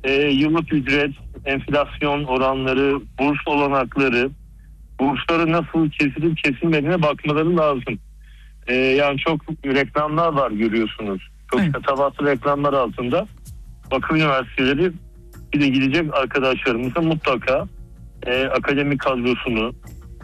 Yıllık ücret, enflasyon oranları, burs olanakları, bursları nasıl kesilip kesilmediğine bakmaları lazım. Yani çok reklamlar var görüyorsunuz. Çok şatafatlı reklamlar altında. Vakıf üniversiteleri bir de gidecek arkadaşlarımıza mutlaka akademik kadrosunu,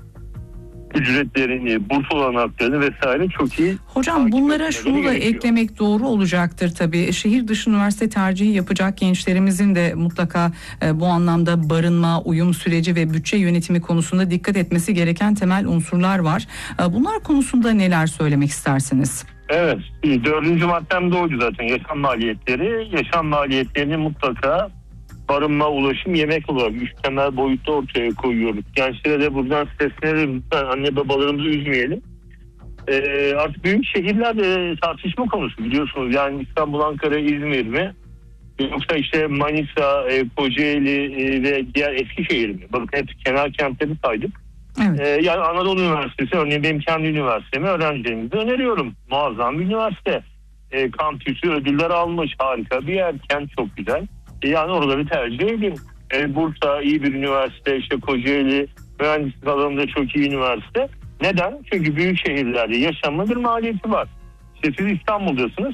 ücretlerini, burs olanaklarını vesaire çok iyi. Hocam bunlara şunu da eklemek doğru olacaktır tabii. Şehir dışı üniversite tercihi yapacak gençlerimizin de mutlaka bu anlamda barınma, uyum süreci ve bütçe yönetimi konusunda dikkat etmesi gereken temel unsurlar var. Bunlar konusunda neler söylemek istersiniz? Evet, 4. maddem de oydu zaten, yaşam maliyetleri. Yaşam maliyetlerini mutlaka barınma, ulaşım, yemek olarak 3 temel boyutta ortaya koyuyoruz. Gençlere de buradan seslenelim. Anne babalarımızı üzmeyelim. Artık büyük şehirler tartışma konusu biliyorsunuz. Yani İstanbul, Ankara, İzmir mi? Yoksa işte Manisa, Kocaeli ve diğer Eskişehir mi? Bakın hep kenar kentleri saydık. Evet. Yani Anadolu Üniversitesi, örneğin benim kendi üniversitemi öğrencilerimize öneriyorum. Muazzam bir üniversite. Kampüsü ödüller almış, harika bir yer, kent çok güzel. Yani oraları tercih edin. Bursa iyi bir üniversite, işte Kocaeli mühendislik alanında çok iyi üniversite. Neden? Çünkü büyük şehirlerde yaşamın bir maliyeti var. İşte siz İstanbul'dasınız.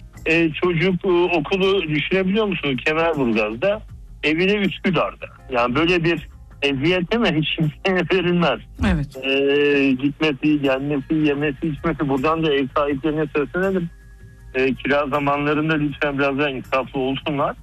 Çocuk okulu düşünebiliyor musunuz? Kemerburgaz'da, evine Üsküdar'da. Yani böyle bir eziyet değil mi? Hiç kimseye verilmez. Evet. Gitmesi, gelmesi, yemesi, içmesi. Buradan da ev sahiplerine seslenelim. Kira zamanlarında lütfen biraz daha insaflı olsunlar.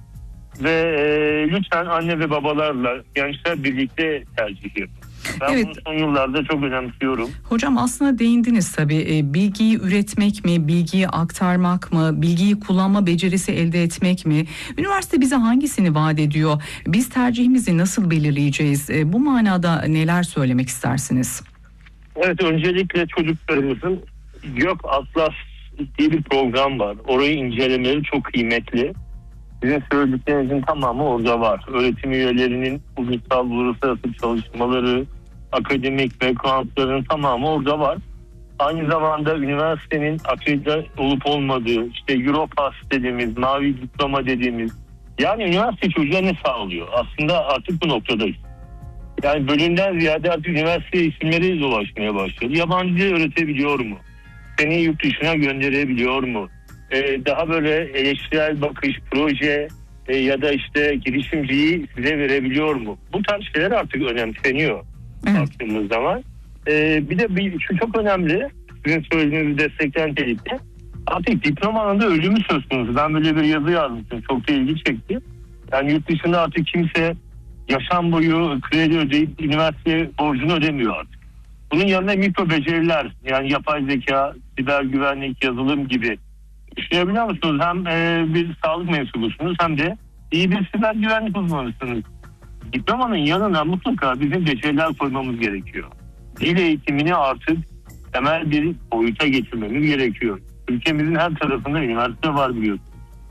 Ve lütfen anne ve babalarla gençler birlikte tercih yapın. Ben bunu son yıllarda çok önemsiyorum. Hocam aslında değindiniz tabii. Bilgiyi üretmek mi, bilgiyi aktarmak mı, bilgiyi kullanma becerisi elde etmek mi? Üniversite bize hangisini vaat ediyor? Biz tercihimizi nasıl belirleyeceğiz? Bu manada neler söylemek istersiniz? Evet, öncelikle çocuklarımızın Gök Atlas diye bir program var. Orayı incelemeleri çok kıymetli. Sizin söylediklerinizin tamamı orada var. Öğretim üyelerinin ulusal, uluslararası çalışmaları, akademik backgroundların tamamı orada var. Aynı zamanda üniversitenin akredite olup olmadığı, işte Europass dediğimiz, mavi diploma dediğimiz, yani üniversite çocuğa ne sağlıyor? Aslında artık bu noktadayız. Yani bölümden ziyade artık üniversite isimleri dolaşmaya başladı. Yabancı dil öğretebiliyor mu? Seni yurt dışına gönderebiliyor mu? Daha böyle eleştirel bakış, proje ya da işte girişimciyi size verebiliyor mu? Bu tarz şeyler artık önemseniyor baktığımız zaman. Bir de şu çok önemli, sizin söylediğiniz destekleyen nitelikte. Artık diplomanın da ölümü söz konusu. Ben böyle bir yazı yazmıştım, çok da ilgi çekti. Yani yurt dışında artık kimse yaşam boyu kredi ödeyip üniversite borcunu ödemiyor artık. Bunun yanına mikro beceriler, yani yapay zeka, siber güvenlik, yazılım gibi. Düşünebiliyor musunuz? Hem bir sağlık mensubusunuz hem de iyi bir siber güvenlik uzmanısınız. Diplomanın yanına mutlaka bizim beceriler koymamız gerekiyor. Dil eğitimini artık temel bir boyuta getirmemiz gerekiyor. Ülkemizin her tarafında üniversite var biliyorsunuz.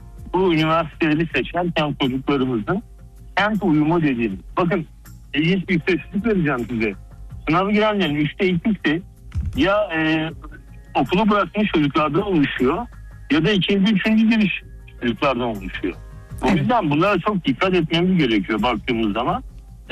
Bu üniversiteleri seçerken çocuklarımızın kent uyumu dediğimiz. Bakın ilginç bir istatistik vereceğim size. Sınava girenlerin 3'te 2'si ya okulu bırakmış çocuklardan oluşuyor ya da 2. 3. giriş çocuklardan oluşuyor. O yüzden bunlara çok dikkat etmemiz gerekiyor baktığımız zaman.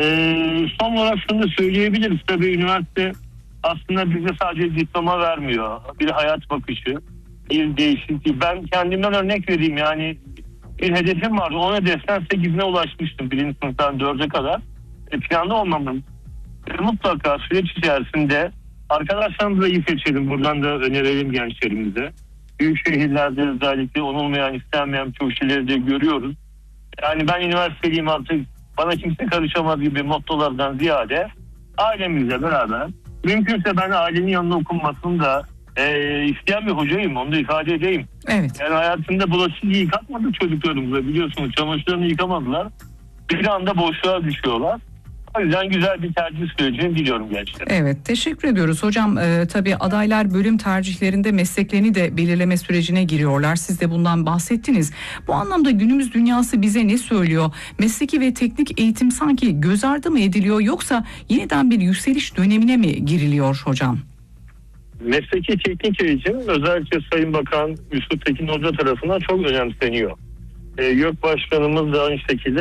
Son olarak şunu da söyleyebiliriz. Tabii üniversite aslında bize sadece diploma vermiyor. Bir hayat bakışı, bir değişiklik. Ben kendimden örnek vereyim, yani bir hedefim vardı. O hedeften 8'ine ulaşmıştım. 1. sınıftan 4'e kadar. Planda olmamın. Mutlaka süreç içerisinde arkadaşlarımızla iyi seçelim. Buradan da önerelim gençlerimize. Büyük şehirlerde özellikle onulmayan, istenmeyen çok şeyleri de görüyoruz. Yani ben üniversiteliyim artık, bana kimse karışamaz gibi mottolardan ziyade ailemizle beraber, mümkünse ben ailenin yanında okunmasını da isteyen bir hocayım, onu da ifade edeyim. Evet. Yani hayatında bulaşık yıkatmadı çocuklarımıza, biliyorsunuz çamaşırlarını yıkamadılar. Bir anda boşluğa düşüyorlar. O yüzden güzel bir tercih sürecini diliyorum gençlere. Evet, teşekkür ediyoruz hocam. Tabii adaylar bölüm tercihlerinde mesleklerini de belirleme sürecine giriyorlar. Siz de bundan bahsettiniz. Bu anlamda günümüz dünyası bize ne söylüyor? Mesleki ve teknik eğitim sanki göz ardı mı ediliyor, yoksa yeniden bir yükseliş dönemine mi giriliyor hocam? Mesleki teknik eğitim özellikle Sayın Bakan Yusuf Tekin Hoca tarafından çok önemseniyor. YÖK Başkanımız da aynı şekilde